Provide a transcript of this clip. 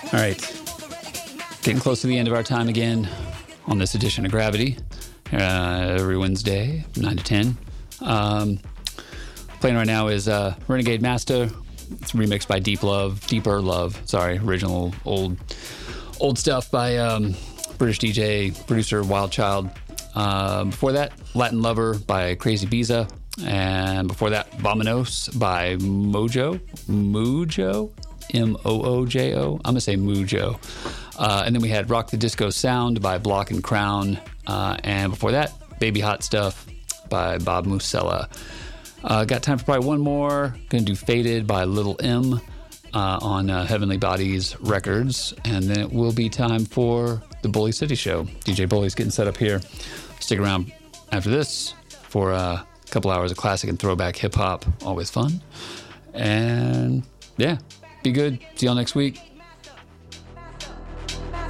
All right. Getting close to the end of our time again on this edition of Gravity. Every Wednesday, 9 to 10. Playing right now is Renegade Master. It's remixed by Deeper Love. Original old stuff by British DJ, producer Wild Child. Before that, Latin Lover by Crazy Biza. And before that, Vamonos by Moojo. M-O-O-J-O. I'm going to say Moojo. And then we had Rock the Disco Sound by Block and Crown. And before that, Baby Hot Stuff by Bob Musella. Got time for probably one more. Going to do Faded by Little M on Heavenly Bodies Records. And then it will be time for the Bully City Show. DJ Bully's getting set up here. Stick around after this for a couple hours of classic and throwback hip-hop. Always fun. And yeah, be good. See y'all next week.